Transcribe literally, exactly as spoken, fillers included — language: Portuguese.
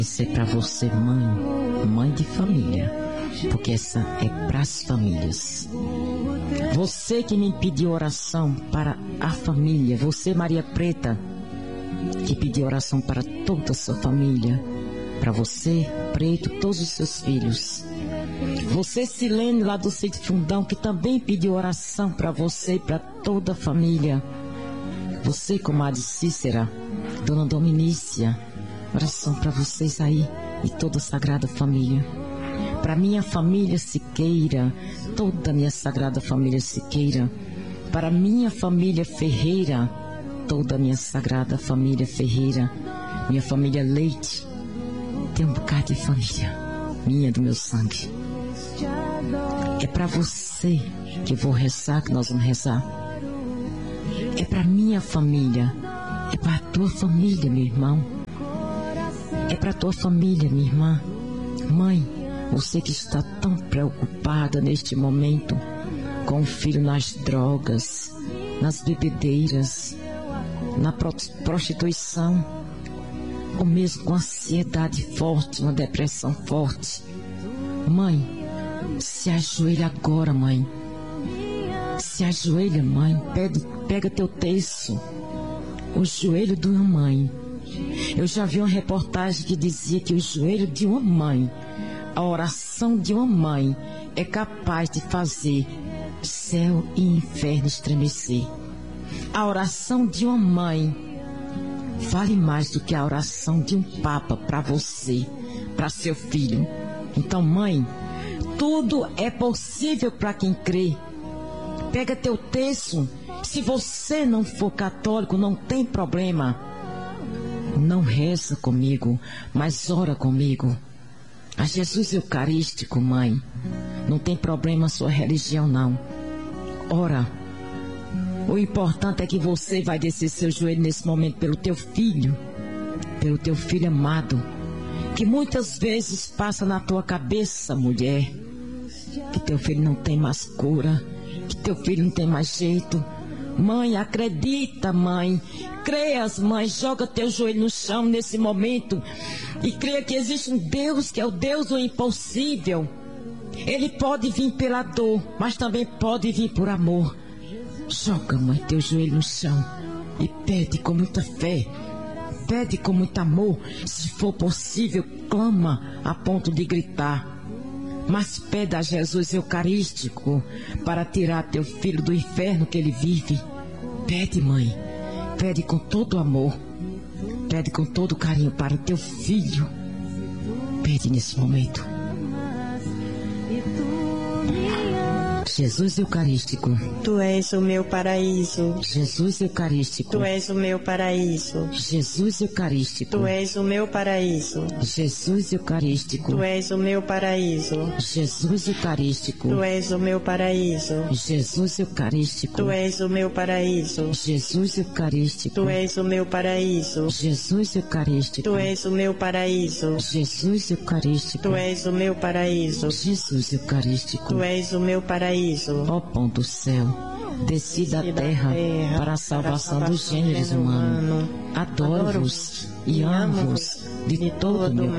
Essa é para você, mãe, mãe de família, porque essa é para as famílias. Você que me pediu oração para a família, você, Maria Preta, que pediu oração para toda a sua família, para você, Preto, todos os seus filhos. Você, Silene, lá do Sítio Fundão, que também pediu oração para você e para toda a família. Você, comadre Cícera, Dona Dominícia, oração para vocês aí e toda a Sagrada Família. Para minha família Siqueira, toda a minha Sagrada Família Siqueira. Para minha família Ferreira, toda a minha Sagrada Família Ferreira. Minha família Leite, tem um bocado de família, minha, do meu sangue. É para você que eu vou rezar, que nós vamos rezar. É para minha família, é para a tua família, meu irmão. É para a tua família, minha irmã. Mãe, você que está tão preocupada neste momento com o filho nas drogas, nas bebedeiras, na prostituição, ou mesmo com ansiedade forte, uma depressão forte. Mãe, se ajoelha agora, mãe. Se ajoelha, mãe. Pega, pega teu terço, o joelho de uma mãe. Eu já vi uma reportagem que dizia que o joelho de uma mãe, a oração de uma mãe, é capaz de fazer céu e inferno estremecer. A oração de uma mãe vale mais do que a oração de um papa para você, para seu filho. Então, mãe, tudo é possível para quem crê. Pega teu terço. Se você não for católico, não tem problema. Não reza comigo, mas ora comigo. A Jesus Eucarístico, mãe. Não tem problema a sua religião, não. Ora. O importante é que você vai descer seu joelho nesse momento pelo teu filho, pelo teu filho amado, que muitas vezes passa na tua cabeça, mulher, que teu filho não tem mais cura, que teu filho não tem mais jeito. Mãe, acredita, mãe, creia, mãe, joga teu joelho no chão nesse momento e creia que existe um Deus que é o Deus do impossível. Ele pode vir pela dor, mas também pode vir por amor. Joga, mãe, teu joelho no chão e pede com muita fé, pede com muito amor. Se for possível, clama a ponto de gritar. Mas pede a Jesus Eucarístico para tirar teu filho do inferno que ele vive. Pede, mãe, pede com todo amor, pede com todo carinho para teu filho. Pede nesse momento. Jesus Eucarístico, Tu és o meu paraíso. Jesus Eucarístico, Tu és o meu paraíso. Jesus Eucarístico, Tu és o meu paraíso. Jesus Eucarístico, Tu és o meu paraíso. Jesus Eucarístico, Tu és o meu paraíso. Jesus Eucarístico, Tu és o meu paraíso. Jesus Eucarístico, Tu és o meu paraíso. Jesus Eucarístico, Tu és o meu paraíso. Jesus Eucarístico, Tu és o meu paraíso. Jesus Eucarístico, Tu és o meu paraíso. Ó pão do céu, desci da terra para a salvação dos gêneros humanos. Adoro-vos e amo-vos de todo o meu